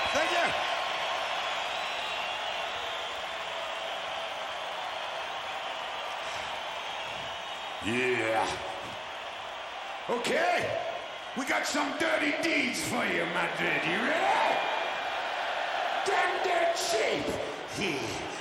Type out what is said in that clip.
Thank you. Yeah. Okay. We got some dirty deeds for you, my dude. You ready? Damn dirt cheap. Yeah.